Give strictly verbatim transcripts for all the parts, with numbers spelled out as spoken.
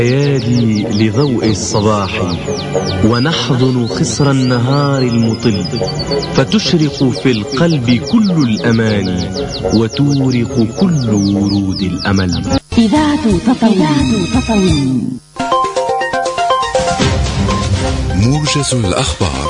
أيادي لضوء الصباح ونحضن خصر النهار المطل، فتشرق في القلب كل الأماني وتورق كل ورود الأمل. إذاعة تطاوين. موجز الأخبار.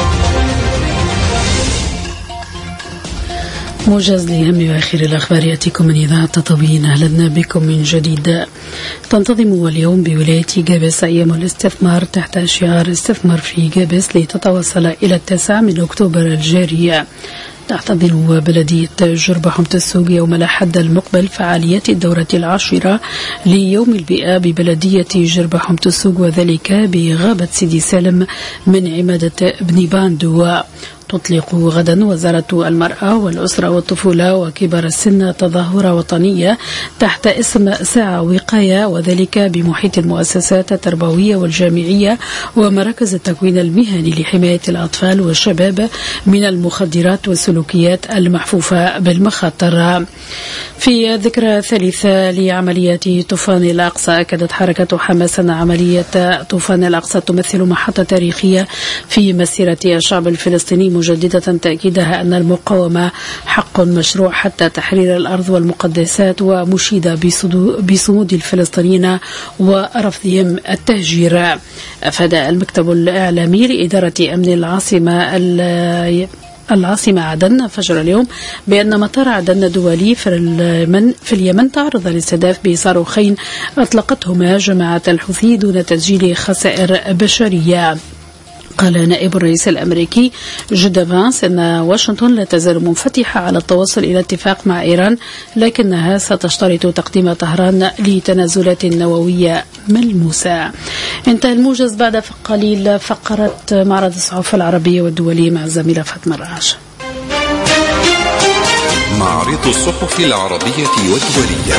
موجز لأهم وآخر الأخبار يأتيكم من إذاعة تطاوين. أهلا بكم من جديد. تنتظم اليوم بولاية جابس أيام الاستثمار تحت شعار استثمر في جابس لتتواصل إلى التاسع من أكتوبر الجاري. تحتضن بلدية جربة حمص السوق يوم الأحد المقبل فعاليات الدورة العاشرة ليوم البيئة ببلدية جربة حمص السوق، وذلك بغابة سيدي سالم من عمادة بني باندو. تطلق غدا وزارة المرأة والأسرة والطفولة وكبار السن تظاهرة وطنية تحت اسم ساعة وقاية، وذلك بمحيط المؤسسات التربوية والجامعية ومراكز التكوين المهني لحماية الأطفال والشباب من المخدرات والسلوكيات المحفوفة بالمخاطر. في ذكرى ثالثة لعمليات طوفان الأقصى، أكدت حركة حماس أن عملية طوفان الأقصى تمثل محطة تاريخية في مسيرة الشعب الفلسطيني، مجددة تأكيدها أن المقاومة حق مشروع حتى تحرير الأرض والمقدسات، ومشيدة بصمود الفلسطينيين ورفضهم التهجير. أفاد المكتب الإعلامي لإدارة أمن العاصمة العاصمة عدن فجر اليوم بأن مطار عدن الدولي في اليمن تعرض لاستهداف بصاروخين أطلقتهما جماعة الحوثي دون تسجيل خسائر بشرية. قال نائب الرئيس الأمريكي جود فانس أن واشنطن لا تزال منفتحة على التوصل إلى اتفاق مع إيران، لكنها ستشترط تقديم طهران لتنازلات نووية ملموسة. انتهى الموجز بعد قليل فقرة معرض الصحف العربية والدولية مع الزميلة فاطمة الرعاش. معرض الصحف العربية والدولية.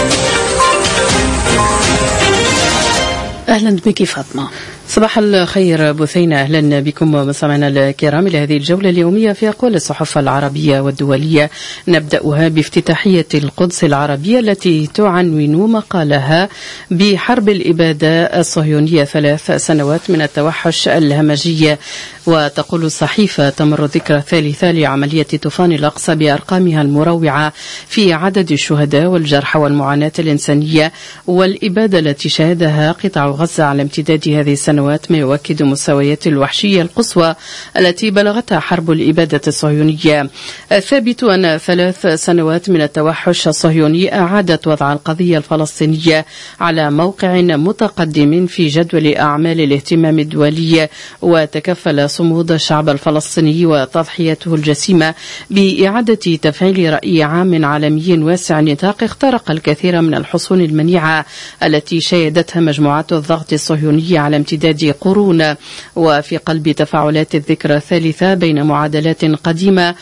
أهلا بك فاطمة. صباح الخير بثينة، أهلا بكم مستمعينا الكرام إلى هذه الجولة اليومية في أقوال الصحف العربية والدولية. نبدأها بافتتاحية القدس العربية التي تعنون مقالها بحرب الإبادة الصهيونية ثلاث سنوات من التوحش الهمجي. وتقول الصحيفة تمر الذكرى الثالثة لعملية طوفان الأقصى بأرقامها المروعة في عدد الشهداء والجرحى والمعاناة الإنسانية والإبادة التي شهدها قطاع غزة على امتداد هذه السنوات، ما يؤكد مستويات الوحشية القصوى التي بلغتها حرب الإبادة الصهيونية. الثابت أن ثلاث سنوات من التوحش الصهيوني أعادت وضع القضية الفلسطينية على موقع متقدم في جدول أعمال الاهتمام الدولي، وتكفل صمود الشعب الفلسطيني وتضحيته الجسيمة بإعادة تفعيل رأي عام عالمي واسع النطاق اخترق الكثير من الحصون المنيعة التي شهدتها مجموعات الضغط الصهيوني على امتداد قرون. وفي قلب تفاعلات الذكرى الثالثة بين معادلات قديمة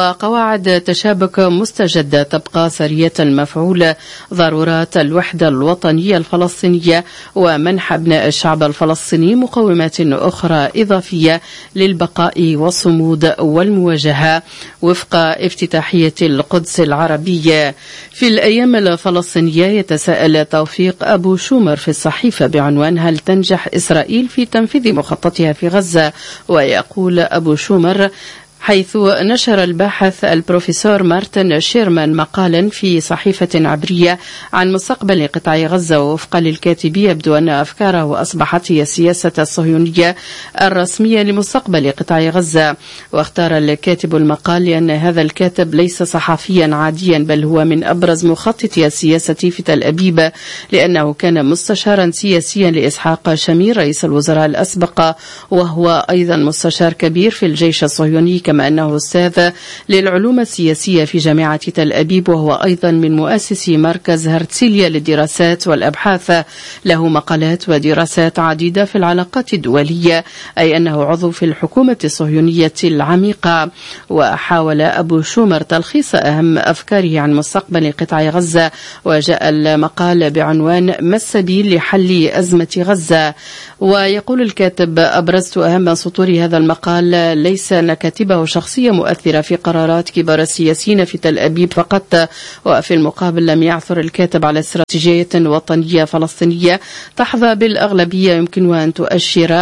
وقواعد تشابك مستجدة تبقى سرية المفعول ضرورات الوحدة الوطنية الفلسطينية ومنح أبناء الشعب الفلسطيني مقومات أخرى إضافية للبقاء والصمود والمواجهة وفق افتتاحية القدس العربية. في الأيام الفلسطينية يتساءل توفيق أبو شومر في الصحيفة بعنوان هل تنجح إسرائيل في تنفيذ مخططها في غزة؟ ويقول أبو شومر حيث نشر الباحث البروفيسور مارتن شيرمان مقالا في صحيفة عبرية عن مستقبل قطاع غزة، ووفقا للكاتب يبدو أن أفكاره أصبحت هي السياسة الصهيونية الرسمية لمستقبل قطاع غزة. واختار الكاتب المقال لأن هذا الكاتب ليس صحفيا عاديا، بل هو من أبرز مخططي السياسة في تل أبيب، لأنه كان مستشارا سياسيا لإسحاق شامير رئيس الوزراء الأسبق، وهو أيضا مستشار كبير في الجيش الصهيوني، كما أنه أستاذ للعلوم السياسية في جامعة تل أبيب، وهو أيضا من مؤسسي مركز هرتسيليا للدراسات والأبحاث. له مقالات ودراسات عديدة في العلاقات الدولية، أي أنه عضو في الحكومة الصهيونية العميقة. وحاول أبو شومر تلخيص أهم أفكاره عن مستقبل قطاع غزة، وجاء المقال بعنوان ما السبيل لحل أزمة غزة. ويقول الكاتب أبرزت أهم سطور هذا المقال ليس أن كاتبه باعتباره شخصية مؤثرة في قرارات كبار السياسيين في تل أبيب فقط، وفي المقابل لم يعثر الكاتب على استراتيجية وطنية فلسطينية تحظى بالأغلبية يمكن أن تؤشر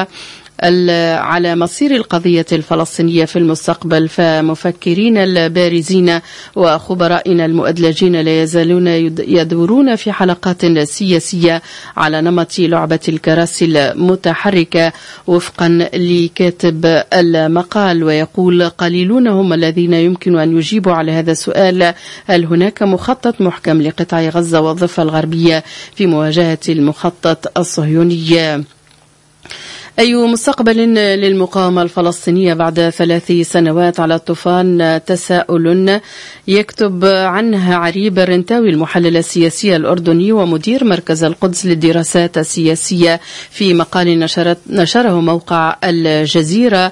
على مصير القضية الفلسطينية في المستقبل. فمفكرين البارزين وخبرائنا المؤدلجين لا يزالون يدورون في حلقات سياسية على نمط لعبة الكراسي المتحركة وفقا لكاتب المقال، ويقول قليلون هم الذين يمكن أن يجيبوا على هذا السؤال: هل هناك مخطط محكم لقطاع غزة والضفة الغربية في مواجهة المخطط الصهيوني؟ أي مستقبل للمقاومة الفلسطينية بعد ثلاث سنوات على الطوفان؟ تساؤل يكتب عنها عريب الرنتاوي المحلل السياسي الأردني ومدير مركز القدس للدراسات السياسية في مقال نشرت نشره موقع الجزيرة،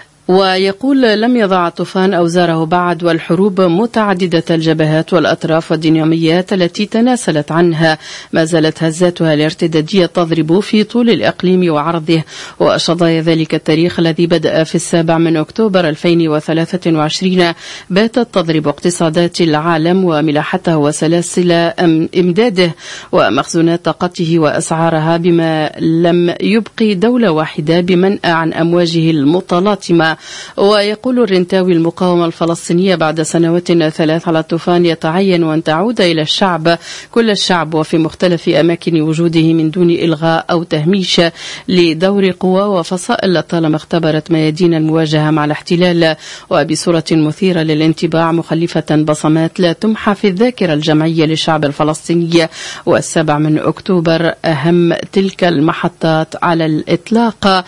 ويقول: لم يضع الطوفان أوزاره بعد، والحروب متعددة الجبهات والأطراف والديناميات التي تناسلت عنها ما زالت هزاتها الارتدادية تضرب في طول الإقليم وعرضه، وشظايا ذلك التاريخ الذي بدأ في السابع من أكتوبر ألفين وثلاثة وعشرين باتت تضرب اقتصادات العالم وملاحته وسلاسل إمداده ومخزونات طاقته وأسعارها، بما لم يبقي دولة واحدة بمنأى عن أمواجه المتلاطمة. ويقول الرنتاوي: المقاومة الفلسطينية بعد سنوات ثلاث على الطوفان يتعين أن تعود إلى الشعب كل الشعب وفي مختلف أماكن وجوده من دون إلغاء أو تهميش لدور قوى وفصائل طالما اختبرت ميادين المواجهة مع الاحتلال وبصورة مثيرة للانطباع مخلفة بصمات لا تمحى في الذاكرة الجمعية للشعب الفلسطيني. والسابع من أكتوبر أهم تلك المحطات على الإطلاق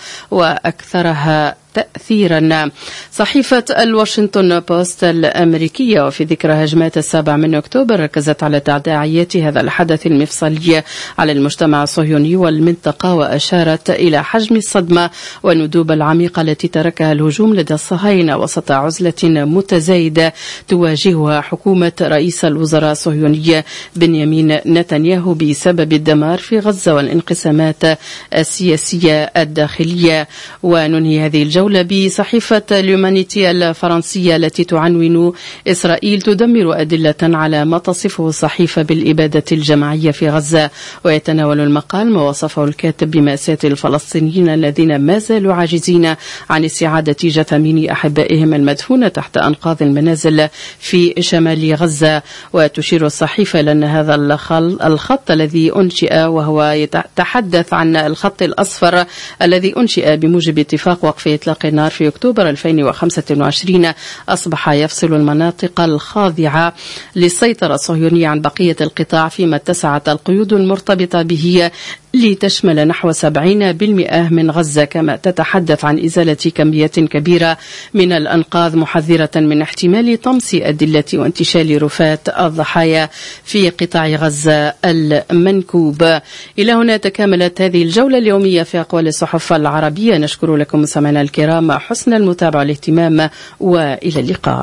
وأكثرها تأثيرا. صحيفة الواشنطن بوست الأمريكية وفي ذكرى هجمات السابع من أكتوبر ركزت على تداعيات هذا الحدث المفصلي على المجتمع الصهيوني والمنطقة، وأشارت إلى حجم الصدمة والندوب العميقة التي تركها الهجوم لدى الصهاينة وسط عزلة متزايدة تواجهها حكومة رئيس الوزراء الصهيوني بنيامين نتنياهو بسبب الدمار في غزة والانقسامات السياسية الداخلية. وننهي هذه الجولة بصحيفة اليومانيتي الفرنسية التي تعنون: إسرائيل تدمر أدلة على ما تصفه الصحيفة بالإبادة الجماعية في غزة. ويتناول المقال ما وصفه الكاتب بمأساة الفلسطينيين الذين ما زالوا عاجزين عن استعادة جثامين أحبائهم المدفونة تحت أنقاض المنازل في شمال غزة. وتشير الصحيفة لأن هذا الخط الذي أنشئ، وهو يتحدث عن الخط الأصفر الذي أنشئ بموجب اتفاق وقف إطلاق النار في أكتوبر ألفين وخمسة وعشرين، أصبح يفصل المناطق الخاضعة للسيطرة الصهيونية عن بقية القطاع، فيما اتسعت القيود المرتبطة به لتشمل نحو سبعين بالمئة من غزة، كما تتحدث عن إزالة كميات كبيرة من الأنقاض، محذرة من احتمال طمس أدلة وانتشال رفات الضحايا في قطاع غزة المنكوب. إلى هنا تكاملت هذه الجولة اليومية في أقوال الصحف العربية. نشكر لكم مستمعينا الكرام حسن المتابعة والاهتمام، وإلى اللقاء.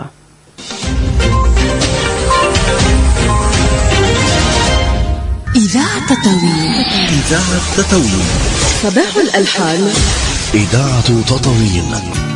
إذاعة تطاوين. إذاعة تطاوين. صباح الألحان. إذاعة تطاوين.